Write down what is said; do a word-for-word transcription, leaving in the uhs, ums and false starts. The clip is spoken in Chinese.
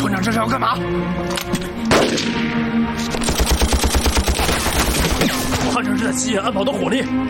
村长这是要干嘛？看成是在吸引安保的火力，